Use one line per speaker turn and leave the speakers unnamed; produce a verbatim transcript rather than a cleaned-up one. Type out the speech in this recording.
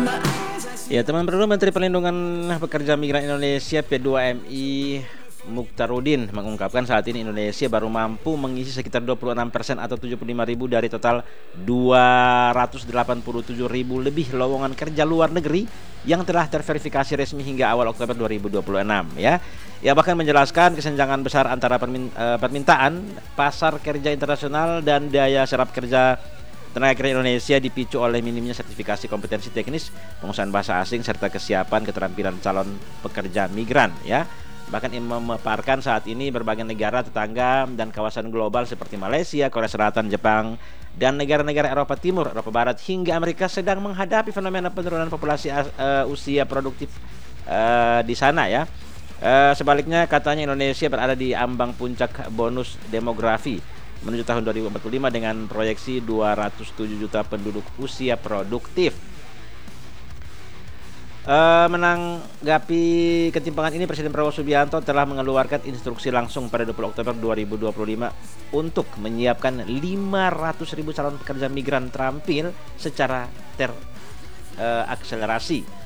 Ya, teman Perdana Menteri Perlindungan Pekerja Migran Indonesia P dua M I Mukhtarudin mengungkapkan saat ini Indonesia baru mampu mengisi sekitar dua puluh enam persen atau tujuh puluh lima ribu dari total dua ratus delapan puluh tujuh ribu lebih lowongan kerja luar negeri yang telah terverifikasi resmi hingga awal Oktober dua ribu dua puluh enam ya. Ia bahkan menjelaskan kesenjangan besar antara permintaan pasar kerja internasional dan daya serap kerja tenaga kerja Indonesia dipicu oleh minimnya sertifikasi kompetensi teknis, penguasaan bahasa asing serta kesiapan keterampilan calon pekerja migran ya. Bahkan ia memaparkan saat ini berbagai negara tetangga dan kawasan global seperti Malaysia, Korea Selatan, Jepang, dan negara-negara Eropa Timur, Eropa Barat hingga Amerika sedang menghadapi fenomena penurunan populasi uh, usia produktif uh, di sana ya. Uh, sebaliknya katanya Indonesia berada di ambang puncak bonus demografi menuju tahun dua ribu empat puluh lima dengan proyeksi dua ratus tujuh juta penduduk usia produktif. Uh, menanggapi ketimpangan ini, Presiden Prabowo Subianto telah mengeluarkan instruksi langsung pada dua puluh Oktober dua ribu dua puluh lima untuk menyiapkan lima ratus ribu calon pekerja migran terampil secara terakselerasi. Uh,